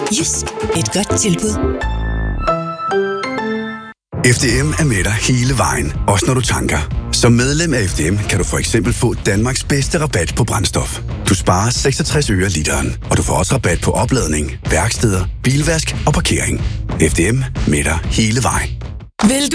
Jysk, et godt tilbud. FDM er med dig hele vejen, også når du tanker. Som medlem af FDM kan du for eksempel få Danmarks bedste rabat på brændstof. Du sparer 66 øre literen, og du får også rabat på opladning, værksteder, bilvask og parkering. FDM med dig hele vejen. Vil